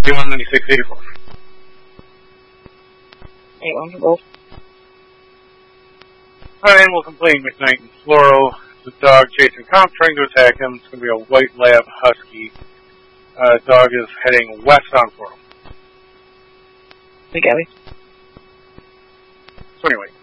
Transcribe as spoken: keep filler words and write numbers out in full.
eighty-one ninety-six eighty-four. eighty-one for both. Alright, animal complaining McKnight and Floro. The dog chasing Comp, trying to attack him. It's going to be a white lab husky. Uh, dog is heading west on Floro. We got it. So anyway,